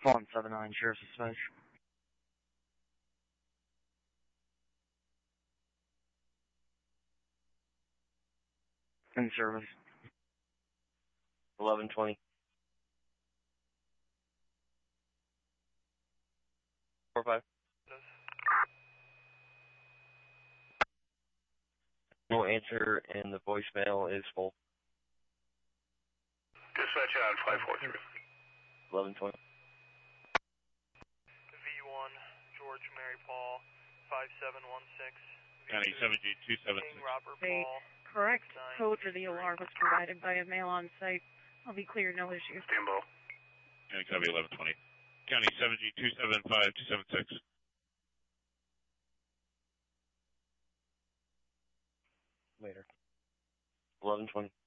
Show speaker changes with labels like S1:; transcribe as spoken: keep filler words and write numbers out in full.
S1: one seven nine, Sheriff's Dispatch. In service.
S2: eleven twenty. four five. No answer, and the voicemail is full.
S3: Dispatch out five four three.
S2: eleven twenty.
S4: V one, George Mary Paul, five seven one six.
S5: County seven G two seven six.
S4: King Robert
S6: The
S4: Paul.
S6: correct code for the alarm was provided by a male on site. I'll be clear, no issues.
S3: Stand by.
S5: County copy eleven twenty. County seven G two seven five two seven six.
S2: Later. eleven twenty.